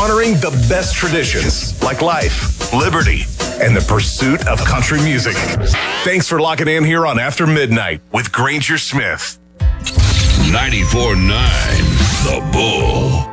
honoring the best traditions like life, liberty, and the pursuit of country music. Thanks for locking in here on After Midnight with Granger Smith. 94.9 The Bull.